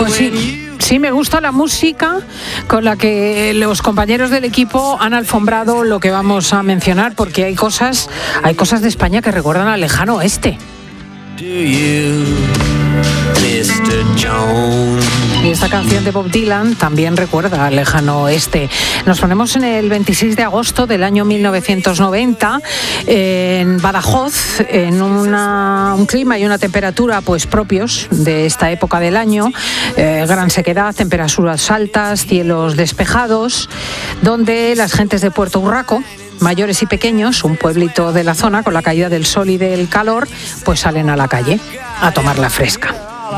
Pues sí, me gusta la música con la que los compañeros del equipo han alfombrado lo que vamos a mencionar, porque hay cosas de España que recuerdan al lejano oeste. Y esta canción de Bob Dylan también recuerda al lejano oeste. Nos ponemos en el 26 de agosto del año 1990 en Badajoz, en un clima y una temperatura pues propios de esta época del año, gran sequedad, temperaturas altas, cielos despejados, donde las gentes de Puerto Urraco, mayores y pequeños, un pueblito de la zona, con la caída del sol y del calor, pues salen a la calle a tomar la fresca.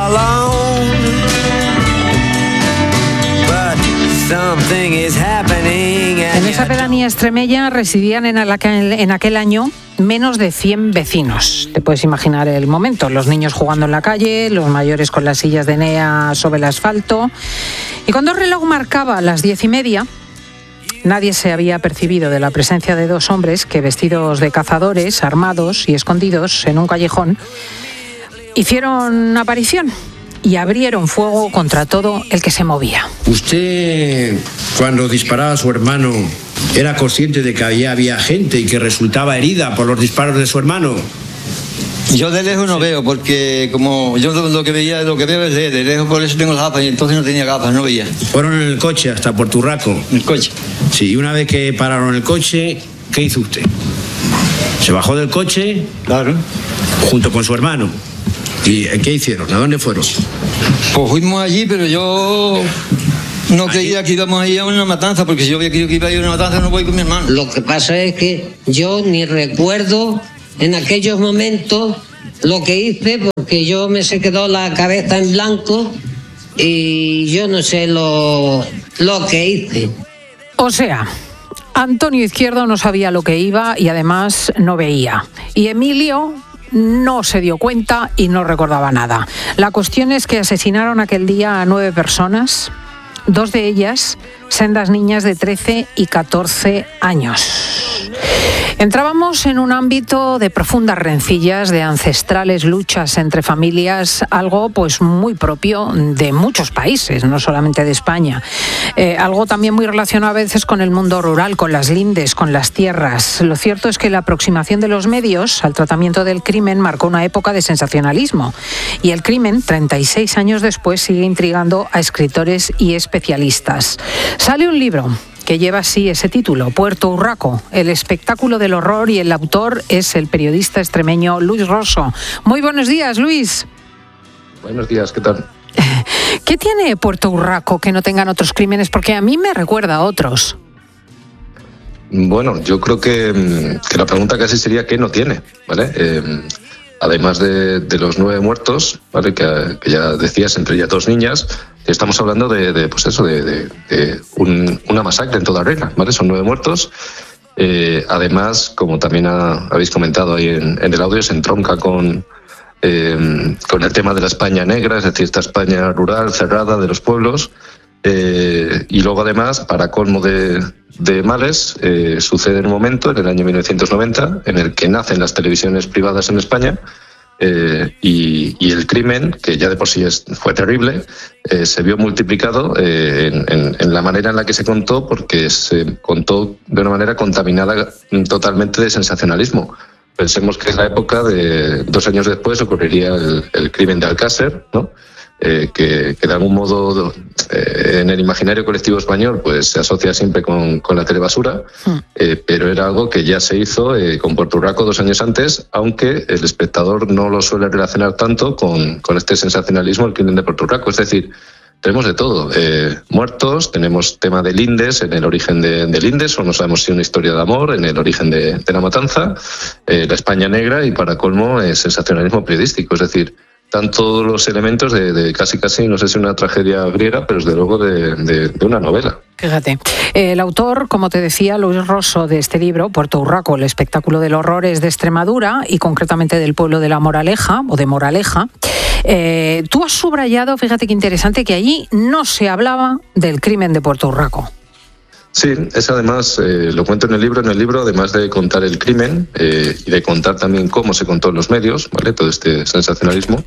En esa pedanía extremeña residían en aquel año menos de 100 vecinos. Te puedes imaginar el momento, los niños jugando en la calle, los mayores con las sillas de Enea sobre el asfalto. Y cuando el reloj marcaba las 10:30, nadie se había percibido de la presencia de dos hombres que, vestidos de cazadores, armados y escondidos en un callejón, hicieron aparición y abrieron fuego contra todo el que se movía. ¿Usted, cuando disparaba a su hermano, era consciente de que había gente y que resultaba herida por los disparos de su hermano? Yo de lejos no veo, porque como yo lo que veo es de lejos, por eso tengo las gafas, y entonces no tenía gafas, no veía. ¿Fueron en el coche hasta Puerto Urraco? En el coche. Sí, y una vez que pararon el coche, ¿qué hizo usted? ¿Se bajó del coche? Claro. Junto con su hermano. ¿Y qué hicieron? ¿A dónde fueron? Pues fuimos allí, pero yo no creía que íbamos a ir a una matanza, porque si yo había creído que iba a ir a una matanza, no voy con mi hermano. Lo que pasa es que yo ni recuerdo en aquellos momentos lo que hice, porque yo me se quedó la cabeza en blanco y yo no sé lo que hice. O sea, Antonio Izquierdo no sabía lo que iba y además no veía. Y Emilio no se dio cuenta y no recordaba nada. La cuestión es que asesinaron aquel día a 9 personas, 2 de ellas sendas niñas de 13 y 14 años. Entrábamos en un ámbito de profundas rencillas, de ancestrales luchas entre familias, algo pues muy propio de muchos países, no solamente de España. Algo también muy relacionado a veces con el mundo rural, con las lindes, con las tierras. Lo cierto es que la aproximación de los medios al tratamiento del crimen marcó una época de sensacionalismo. Y el crimen, 36 años después, sigue intrigando a escritores y especialistas. Sale un libro que lleva así ese título, Puerto Urraco, el espectáculo del horror, y el autor es el periodista extremeño Luis Rosso. Muy buenos días, Luis. Buenos días, ¿qué tal? ¿Qué tiene Puerto Urraco que no tengan otros crímenes? Porque a mí me recuerda a otros. Bueno, yo creo que la pregunta casi sería ¿qué no tiene? ¿Vale? Además de los 9 muertos, ¿vale? que ya decías, entre ellas 2 niñas, estamos hablando de una masacre en toda regla, ¿vale? Son 9 muertos. Además, como también habéis comentado ahí en el audio, se entronca con el tema de la España negra, es decir, esta España rural, cerrada, de los pueblos. Y luego, además, para colmo de males, sucede un momento, en el año 1990, en el que nacen las televisiones privadas en España. Y el crimen, que ya de por sí fue terrible, se vio multiplicado en la manera en la que se contó, porque se contó de una manera contaminada totalmente de sensacionalismo. Pensemos que en la época de 2 años después ocurriría el crimen de Alcácer, ¿no? Que de algún modo en el imaginario colectivo español pues se asocia siempre con la telebasura, pero era algo que ya se hizo con Puerto Urraco 2 años antes, aunque el espectador no lo suele relacionar tanto con este sensacionalismo, el crimen de Puerto Urraco. Es decir, tenemos de todo, muertos, tenemos tema de lindes, en el origen de lindes, o no sabemos si una historia de amor, en el origen de la matanza, la España negra y, para colmo, sensacionalismo periodístico. Es decir, están todos los elementos de casi, no sé si una tragedia griega, pero desde luego de una novela. Fíjate, el autor, como te decía, Luis Rosso, de este libro, Puerto Urraco, el espectáculo del horror, es de Extremadura y concretamente del pueblo de La Moraleja, o de Moraleja. Tú has subrayado, fíjate qué interesante, que allí no se hablaba del crimen de Puerto Urraco. Sí, es además, lo cuento en el libro, además de contar el crimen y de contar también cómo se contó en los medios, ¿vale? Todo este sensacionalismo,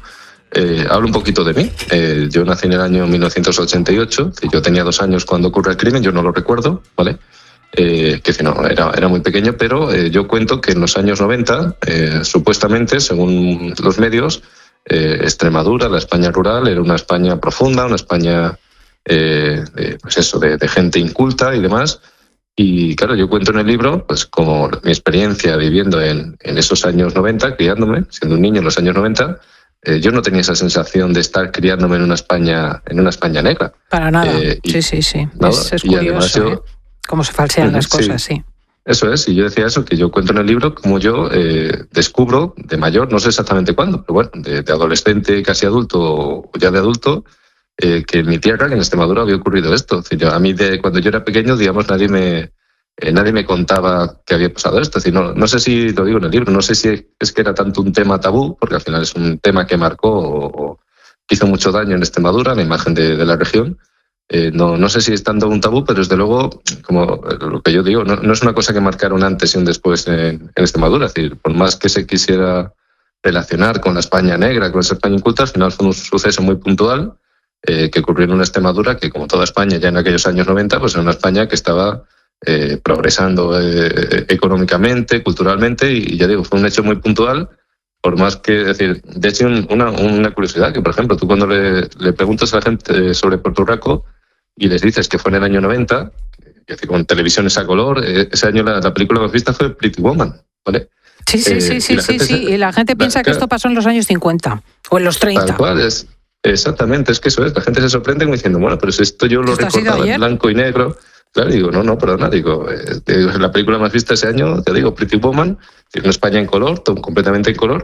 hablo un poquito de mí. Yo nací en el año 1988, yo tenía 2 años cuando ocurre el crimen, yo no lo recuerdo, ¿vale? Que no, era muy pequeño, pero yo cuento que en los años 90, supuestamente, según los medios, Extremadura, la España rural, era una España profunda, una España pues eso, de gente inculta y demás. Y claro, yo cuento en el libro pues como mi experiencia viviendo en esos años 90, criándome, siendo un niño en los años 90. Yo no tenía esa sensación de estar criándome en una España negra. Para nada. Sí. Nada. Es curioso, cómo se falsean las cosas, sí. Eso es, y yo decía eso, que yo cuento en el libro como yo descubro de mayor, no sé exactamente cuándo, pero bueno, de adolescente, casi adulto o ya de adulto, que en mi tierra, que en Extremadura, había ocurrido esto. Es decir, a mí, cuando yo era pequeño, digamos, nadie me contaba que había pasado esto. Es decir, no sé si lo digo en el libro, no sé si es que era tanto un tema tabú, porque al final es un tema que marcó o hizo mucho daño en Extremadura, la imagen de la región. No sé si es tanto un tabú, pero desde luego, como lo que yo digo, no es una cosa que marcara un antes y un después en Extremadura. Es decir, por más que se quisiera relacionar con la España negra, con esa España inculta, al final fue un suceso muy puntual que ocurrió en una Extremadura que, como toda España ya en aquellos años 90, pues era una España que estaba progresando económicamente, culturalmente, y ya digo, fue un hecho muy puntual. Por más que, es decir, de hecho, una curiosidad, que por ejemplo, tú cuando le preguntas a la gente sobre Puerto Rico y les dices que fue en el año 90, es decir, con televisiones a color, ese año la película más vista fue Pretty Woman, ¿vale? Sí. Y la gente piensa que esto pasó en los años 50 o en los 30. Tal cual, exactamente, es que eso es. La gente se sorprende como diciendo, bueno, pero si esto yo lo recordaba en blanco y negro. Claro, digo, no, perdona, la película más vista ese año, te digo, Pretty Woman, en España en color, completamente en color.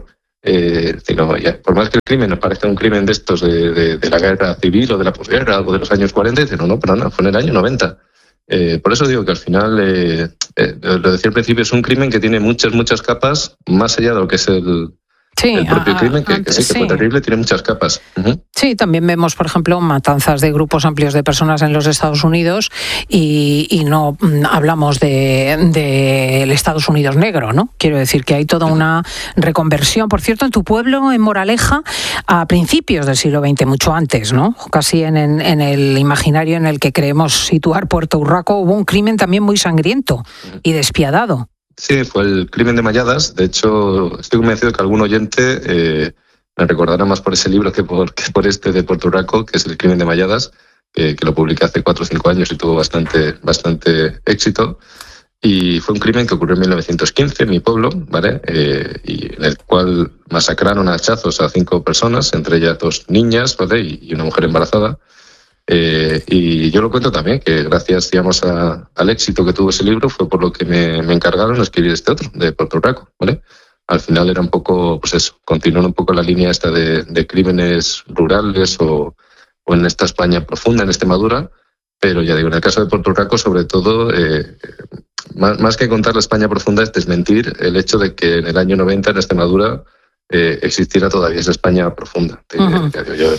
Por más que el crimen nos parezca un crimen de estos de la guerra civil o de la posguerra, algo de los años 40, dice, no, fue en el año 90. Por eso digo que al final, lo decía al principio, es un crimen que tiene muchas capas, más allá de lo que es el propio crimen, que fue terrible, tiene muchas capas. Uh-huh. Sí, también vemos, por ejemplo, matanzas de grupos amplios de personas en los Estados Unidos y no hablamos del Estados Unidos negro, ¿no? Quiero decir que hay toda una reconversión. Por cierto, en tu pueblo, en Moraleja, a principios del siglo XX, mucho antes, ¿no? Casi en el imaginario en el que creemos situar Puerto Urraco, hubo un crimen también muy sangriento y despiadado. Sí, fue el crimen de Malladas. De hecho, estoy convencido que algún oyente me recordará más por ese libro que por este de Puerto Rico, que es el crimen de Malladas, que lo publiqué hace 4 o 5 años y tuvo bastante éxito. Y fue un crimen que ocurrió en 1915 en mi pueblo, ¿vale? Y en el cual masacraron a hachazos a 5 personas, entre ellas 2 niñas, ¿vale? Y una mujer embarazada. Y yo lo cuento también, que gracias, digamos, al éxito que tuvo ese libro fue por lo que me encargaron de escribir este otro, de Puerto Rico, ¿vale? Al final era un poco, pues eso, continuar un poco la línea esta de crímenes rurales o en esta España profunda, en Extremadura, pero ya digo, en el caso de Puerto Rico, sobre todo, más que contar la España profunda es desmentir el hecho de que en el año 90 en Extremadura existiera todavía esa España profunda. Uh-huh.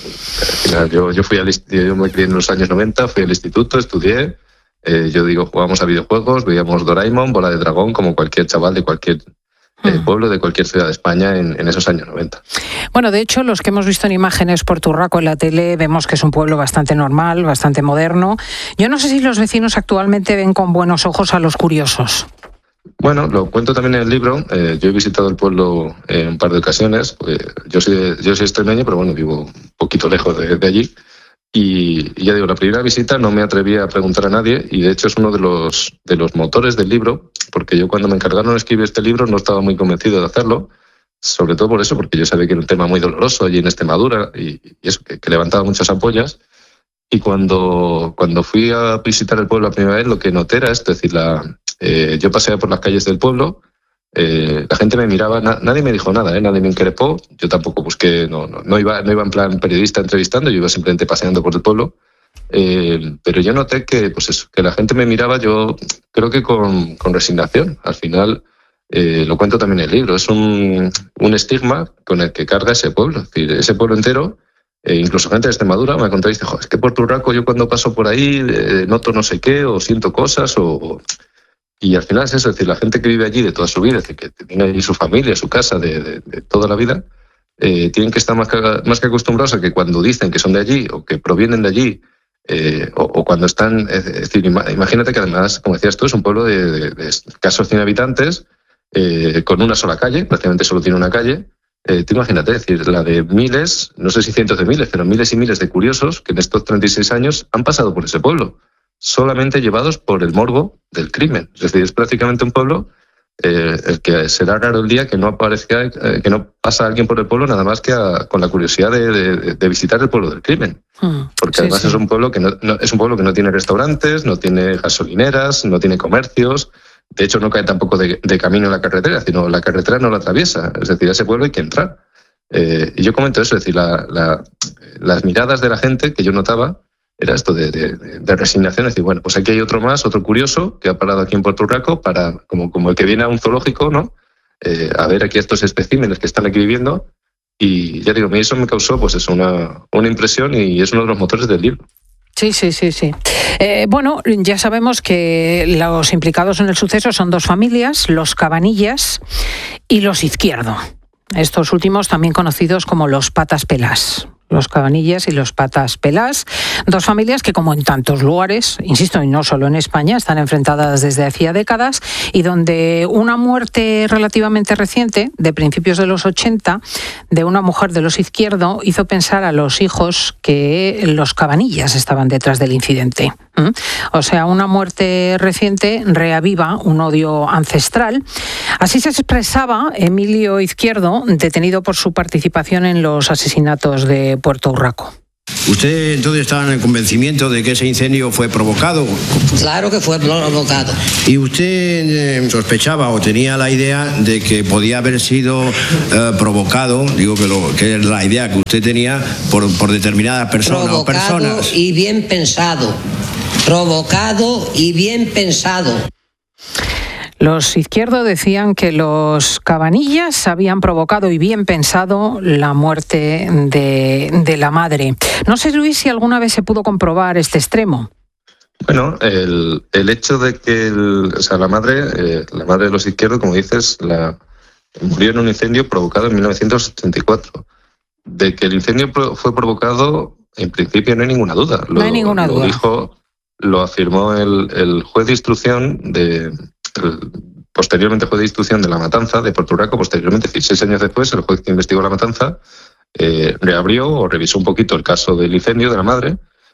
Yo me crié en los años 90, fui al instituto, estudié, jugábamos a videojuegos, veíamos Doraemon, Bola de Dragón, como cualquier chaval de cualquier pueblo, de cualquier ciudad de España en esos años 90. Bueno, de hecho, los que hemos visto en imágenes Puerto Urraco en la tele, vemos que es un pueblo bastante normal, bastante moderno. Yo no sé si los vecinos actualmente ven con buenos ojos a los curiosos. Bueno, lo cuento también en el libro. Yo he visitado el pueblo en un par de ocasiones. Yo soy extremeño, pero bueno, vivo un poquito lejos de allí. Y ya digo, la primera visita no me atreví a preguntar a nadie y de hecho es uno de los motores del libro, porque yo cuando me encargaron de escribir este libro no estaba muy convencido de hacerlo, sobre todo por eso, porque yo sabía que era un tema muy doloroso allí en Extremadura y eso, que levantaba muchas ampollas. Y cuando fui a visitar el pueblo la primera vez, lo que noté era esto, es decir, yo paseaba por las calles del pueblo, la gente me miraba, nadie me dijo nada, nadie me increpó, yo tampoco busqué, no iba en plan periodista entrevistando, yo iba simplemente paseando por el pueblo, pero yo noté que, pues eso, que la gente me miraba, yo creo que con resignación. Al final, lo cuento también en el libro, es un estigma con el que carga ese pueblo, es decir, ese pueblo entero. Incluso gente de Extremadura me ha contado y dice, es que Puerto Urraco yo cuando paso por ahí noto no sé qué o siento cosas y al final es eso, es decir, la gente que vive allí de toda su vida, es decir, que tiene allí su familia, su casa de toda la vida, tienen que estar más que acostumbrados a que cuando dicen que son de allí o que provienen de allí, o cuando están, es decir, imagínate que además, como decías tú, es un pueblo de escasos 100 habitantes, con una sola calle, prácticamente solo tiene una calle. Tú imagínate, es decir, la de miles, no sé si cientos de miles, pero miles y miles de curiosos que en estos 36 años han pasado por ese pueblo, solamente llevados por el morbo del crimen. Es decir, es prácticamente un pueblo el que será raro el día que no aparezca, que no pasa alguien por el pueblo nada más que con la curiosidad de visitar el pueblo del crimen. Porque además es un pueblo que es un pueblo que no tiene restaurantes, no tiene gasolineras, no tiene comercios. De hecho, no cae tampoco de camino en la carretera, sino la carretera no la atraviesa. Es decir, a ese pueblo hay que entrar. Y yo comento eso, es decir, las miradas de la gente que yo notaba era esto de resignación, es decir, bueno, pues aquí hay otro curioso que ha parado aquí en Puerto Rico para, como el que viene a un zoológico, ¿no? A ver aquí estos especímenes que están aquí viviendo. Y ya digo, a mí eso me causó pues eso, una impresión, y es uno de los motores del libro. Sí. Bueno, ya sabemos que los implicados en el suceso son dos familias, los Cabanillas y los Izquierdo. Estos últimos también conocidos como los Patas Pelás. Los Cabanillas y los Patas Pelás, dos familias que, como en tantos lugares, insisto, y no solo en España, están enfrentadas desde hacía décadas, y donde una muerte relativamente reciente, de principios de los 80, de una mujer de los Izquierdo, hizo pensar a los hijos que los Cabanillas estaban detrás del incidente. O sea, una muerte reciente reaviva un odio ancestral. Así se expresaba Emilio Izquierdo, detenido por su participación en los asesinatos de Puerto Urraco. ¿Usted entonces estaba en el convencimiento de que ese incendio fue provocado? Claro que fue provocado. ¿Y usted sospechaba o tenía la idea de que podía haber sido provocado, que es la idea que usted tenía, por determinadas personas o personas? Provocado y bien pensado. Provocado y bien pensado. Los Izquierdo decían que los Cabanillas habían provocado y bien pensado la muerte de la madre. No sé, Luis, si alguna vez se pudo comprobar este extremo. Bueno, el hecho de que la madre de los Izquierdo, como dices, murió en un incendio provocado en 1974. De que el incendio fue provocado, en principio no hay ninguna duda. No hay ninguna duda. Lo afirmó el juez de instrucción posteriormente juez de instrucción de la matanza de Puerto Rico. Posteriormente, 16 años después, el juez que investigó la matanza reabrió o revisó un poquito el caso del incendio de la madre,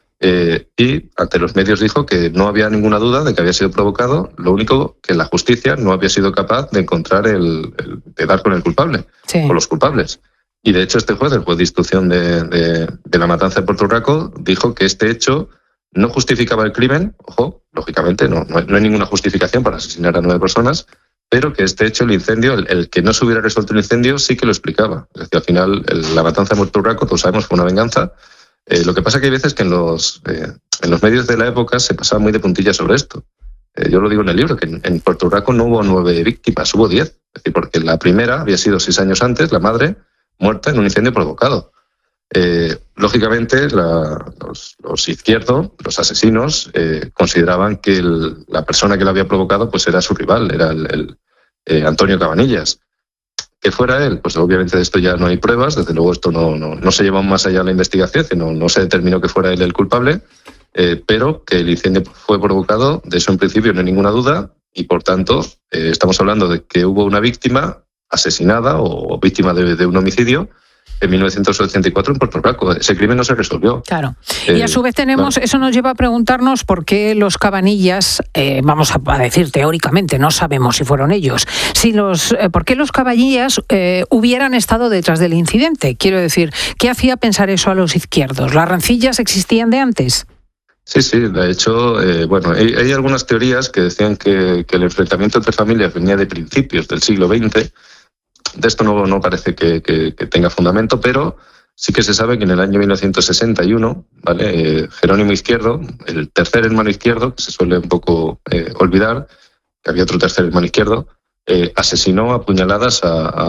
y ante los medios dijo que no había ninguna duda de que había sido provocado. Lo único que la justicia no había sido capaz de encontrar de dar con el culpable, sí, o los culpables. Y de hecho, este juez, el juez de instrucción de la matanza de Puerto Rico, dijo que este hecho no justificaba el crimen. Ojo, lógicamente no hay ninguna justificación para asesinar a 9 personas, pero que este hecho, el incendio, el que no se hubiera resuelto el incendio, sí que lo explicaba. Es decir, al final, la matanza de Puerto Rico, todos sabemos, fue una venganza. Lo que pasa es que hay veces que en los medios de la época se pasaba muy de puntillas sobre esto. Yo lo digo en el libro, que en Puerto Rico no hubo 9 víctimas, hubo 10. Es decir, porque la primera había sido 6 años antes, la madre, muerta en un incendio provocado. Lógicamente, los Izquierdo, los asesinos, consideraban que la persona que lo había provocado pues era su rival, era el Antonio Cabanillas. Que fuera él, pues obviamente de esto ya no hay pruebas, desde luego esto no se llevó más allá de la investigación, no se determinó que fuera él el culpable, pero que el incendio fue provocado, de eso en principio no hay ninguna duda, y por tanto estamos hablando de que hubo una víctima asesinada o víctima de un homicidio en 1984 en Puerto Rico. Ese crimen no se resolvió. Claro. Y a su vez eso nos lleva a preguntarnos por qué los Cabanillas, vamos a decir teóricamente, no sabemos si fueron ellos, por qué los Cabanillas hubieran estado detrás del incidente. Quiero decir, ¿qué hacía pensar eso a los Izquierdos? ¿Las rencillas existían de antes? Sí, de hecho, hay algunas teorías que decían que el enfrentamiento entre familias venía de principios del siglo XX. De esto no parece que tenga fundamento, pero sí que se sabe que en el año 1961, ¿vale? Jerónimo Izquierdo, el tercer hermano Izquierdo, que se suele un poco olvidar, que había otro tercer hermano Izquierdo, asesinó a puñaladas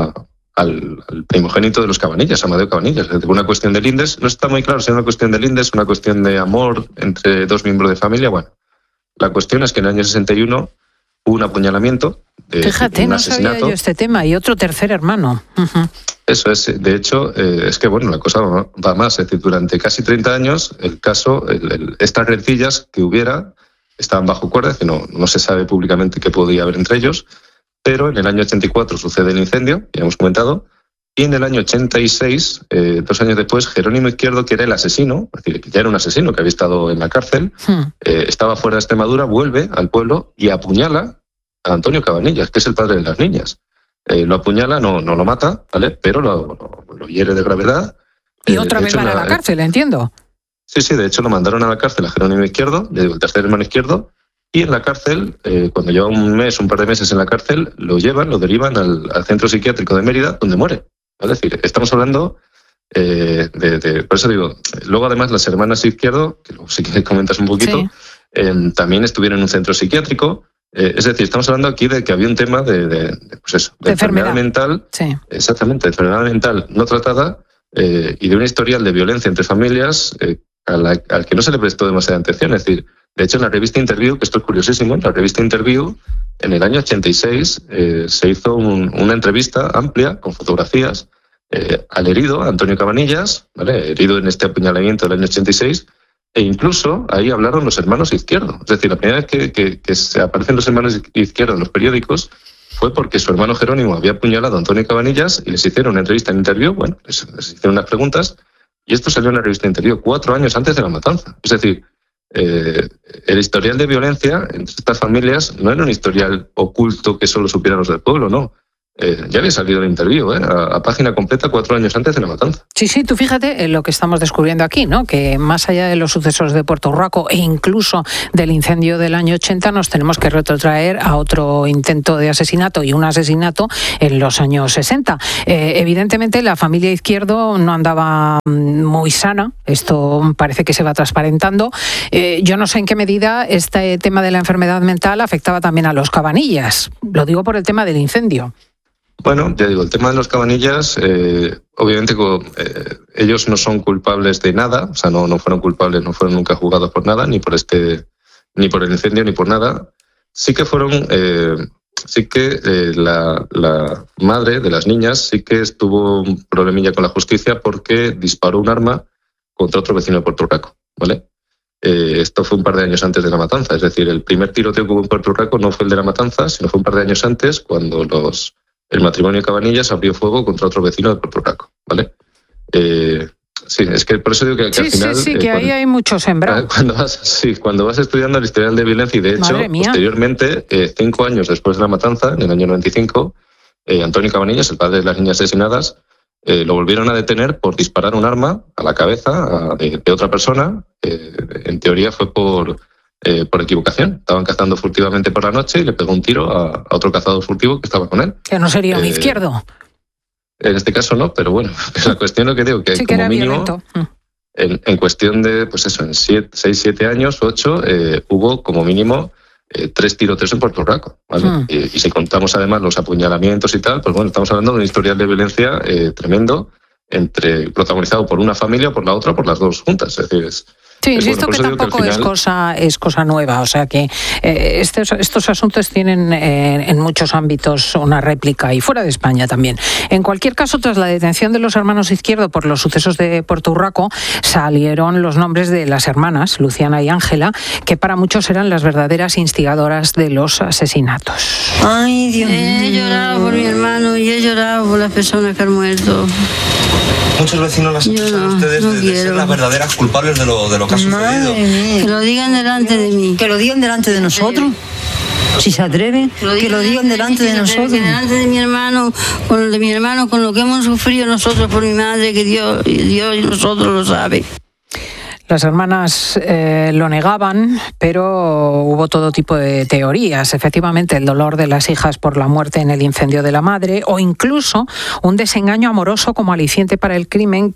al primogénito de los Cabanillas, Amadeo Cabanillas. Una cuestión de lindes, no está muy claro si es una cuestión de lindes, una cuestión de amor entre dos miembros de familia. Bueno, la cuestión es que en el año 61 hubo un apuñalamiento Fíjate, un no asesinato. sabía yo este tema. Y otro tercer hermano. Uh-huh. Eso es, de hecho, es que bueno, la cosa va más. Es decir, durante casi 30 años, el caso, estas rencillas que hubiera estaban bajo cuerda, que no se sabe públicamente qué podía haber entre ellos, pero en el año 84 sucede el incendio, ya hemos comentado, y en el año 86, 2 años después, Jerónimo Izquierdo, que era el asesino, es decir, que ya era un asesino que había estado en la cárcel, estaba fuera de Extremadura, vuelve al pueblo y apuñala a Antonio Cabanillas, que es el padre de las niñas. Lo apuñala, no lo mata, ¿vale? Pero lo hiere de gravedad. Y otra vez van a la cárcel, entiendo. Sí, de hecho lo mandaron a la cárcel a Jerónimo Izquierdo, el tercer hermano Izquierdo, y en la cárcel, cuando lleva un par de meses en la cárcel, lo derivan al centro psiquiátrico de Mérida, donde muere. ¿Vale? Es decir, estamos hablando por eso digo, luego además las hermanas Izquierdo, que luego sí que comentas un poquito, sí. También estuvieron en un centro psiquiátrico. Es decir, estamos hablando aquí de que había un tema de enfermedad mental, sí. Exactamente, de enfermedad mental no tratada y de un historial de violencia entre familias al que no se le prestó demasiada atención. Es decir, de hecho en la revista Interview, que esto es curiosísimo, en la revista Interview, en el año 86 se hizo una entrevista amplia con fotografías al herido, Antonio Cabanillas, ¿vale? Herido en este apuñalamiento del año 86, e incluso ahí hablaron los hermanos Izquierdo. Es decir, la primera vez que se aparecen los hermanos Izquierdo en los periódicos fue porque su hermano Jerónimo había apuñalado a Antonio Cabanillas y les hicieron una entrevista en Interview, bueno, les hicieron unas preguntas, y esto salió en la revista Interview 4 años antes de la matanza. Es decir, el historial de violencia entre estas familias no era un historial oculto que solo supieran los del pueblo, no. Ya había salido el Interview, a página completa 4 años antes de la matanza. Sí, tú fíjate en lo que estamos descubriendo aquí, ¿no? Que más allá de los sucesos de Puerto Urraco e incluso del incendio del año 80, nos tenemos que retrotraer a otro intento de asesinato y un asesinato en los años 60. Evidentemente la familia Izquierdo no andaba muy sana, esto parece que se va transparentando. Yo no sé en qué medida este tema de la enfermedad mental afectaba también a los Cabanillas. Lo digo por el tema del incendio. Bueno, ya digo, el tema de los Cabanillas, obviamente ellos no son culpables de nada, o sea, no fueron culpables, no fueron nunca juzgados por nada, ni por el incendio, ni por nada. Sí que fueron, la madre de las niñas sí que estuvo un problemilla con la justicia porque disparó un arma contra otro vecino de Puerto Urraco, ¿vale? Esto fue un par de años antes de la matanza, es decir, el primer tiroteo que hubo en Puerto Urraco no fue el de la matanza, sino fue un par de años antes cuando el matrimonio Cabanillas abrió fuego contra otro vecino de Puerto Urraco, ¿vale? Sí, es que por eso digo que al final... Sí, que ahí hay mucho sembrado. Cuando vas estudiando el historial de violencia, y de hecho, posteriormente, 5 años después de la matanza, en el año 95, Antonio Cabanillas, el padre de las niñas asesinadas, lo volvieron a detener por disparar un arma a la cabeza de otra persona. En teoría fue por equivocación. Estaban cazando furtivamente por la noche y le pegó un tiro a otro cazador furtivo que estaba con él. Que no sería un izquierdo. En este caso no, pero bueno, la cuestión es lo que digo, que sí, como mínimo, en cuestión de, pues eso, en 6, 7 años, 8, hubo como mínimo 3 tiroteos en Puerto Urraco, ¿vale? Y si contamos además los apuñalamientos y tal, pues bueno, estamos hablando de un historial de violencia tremendo, protagonizado por una familia o por la otra, por las dos juntas. Es decir, sí, insisto que tampoco es cosa nueva, o sea que estos asuntos tienen en muchos ámbitos una réplica y fuera de España también. En cualquier caso, tras la detención de los hermanos Izquierdo por los sucesos de Puerto Urraco, salieron los nombres de las hermanas, Luciana y Ángela, que para muchos eran las verdaderas instigadoras de los asesinatos. Ay, Dios mío. He llorado por mi hermano y he llorado por las personas que han muerto. Muchos vecinos las acusan a ustedes de ser las verdaderas culpables de lo que ha sucedido. Que lo digan delante de mí. Que lo digan delante de nosotros. Si se atreven, que lo digan delante de nosotros. Delante de mi hermano, con lo que hemos sufrido nosotros por mi madre, que Dios y nosotros lo saben. Las hermanas lo negaban, pero hubo todo tipo de teorías. Efectivamente, el dolor de las hijas por la muerte en el incendio de la madre, o incluso un desengaño amoroso como aliciente para el crimen,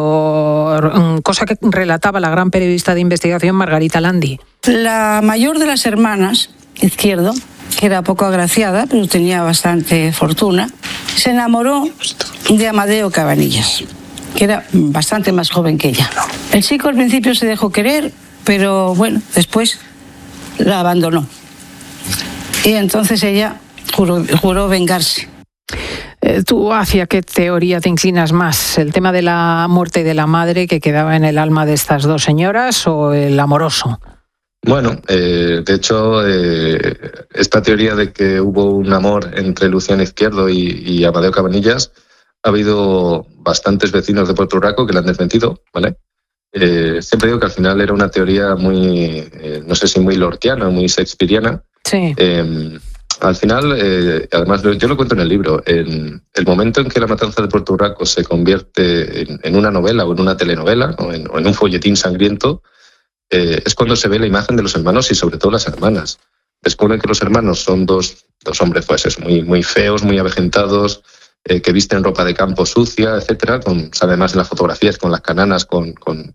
cosa que relataba la gran periodista de investigación Margarita Landi. La mayor de las hermanas, Izquierdo, que era poco agraciada, pero tenía bastante fortuna, se enamoró de Amadeo Cabanillas, que era bastante más joven que ella. El chico al principio se dejó querer, pero bueno, después la abandonó. Y entonces ella juró vengarse. ¿Tú hacia qué teoría te inclinas más? ¿El tema de la muerte de la madre que quedaba en el alma de estas dos señoras o el amoroso? Bueno, de hecho, esta teoría de que hubo un amor entre Luciana Izquierdo y Amadeo Cabanillas, ha habido bastantes vecinos de Puerto Rico que la han desmentido, ¿vale? Siempre digo que al final era una teoría muy, no sé si muy lortiana, muy shakespeariana. Sí. Al final, además, yo lo cuento en el libro, en el momento en que La matanza de Puerto Rico se convierte en una novela o en una telenovela o en un folletín sangriento, es cuando se ve la imagen de los hermanos y sobre todo las hermanas. Descubren que los hermanos son dos hombres pues, muy, muy feos, muy avejentados, que visten ropa de campo sucia, etcétera, sale además en las fotografías con las cananas, con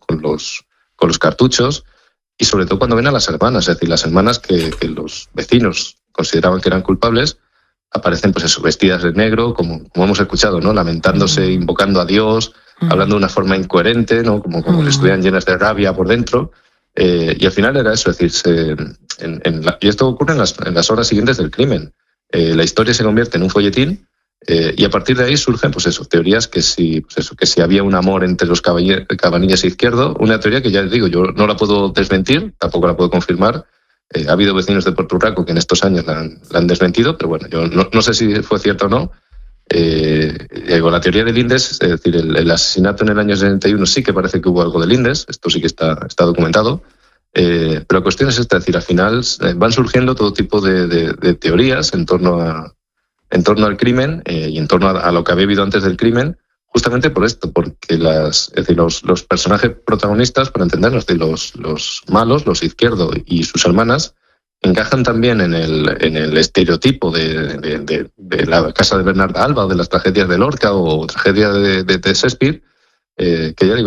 los cartuchos, y sobre todo cuando ven a las hermanas, es decir, las hermanas que los vecinos consideraban que eran culpables, aparecen pues eso, vestidas de negro, como hemos escuchado, ¿no? Lamentándose, invocando a Dios, hablando de una forma incoherente, ¿no? Como que estuvieran llenas de rabia por dentro. Y al final era eso, es decir, y esto ocurre en las horas siguientes del crimen. La historia se convierte en un folletín y a partir de ahí surgen pues eso, teorías que si había un amor entre los Cabanillas e Izquierdo, una teoría que ya les digo, yo no la puedo desmentir, tampoco la puedo confirmar. Ha habido vecinos de Puerto Rico que en estos años la han desmentido, pero bueno, yo no sé si fue cierto o no. La teoría de Lindes, es decir, el asesinato en el año 71 sí que parece que hubo algo de Lindes, esto sí que está documentado, pero la cuestión es esta, es decir, al final van surgiendo todo tipo de teorías en torno al crimen y en torno a lo que había habido antes del crimen, justamente por esto, porque los personajes protagonistas, para entendernos, los malos, los Izquierdo y sus hermanas, encajan también en el estereotipo de la casa de Bernarda Alba o de las tragedias de Lorca o tragedia de Shakespeare, que ya digo,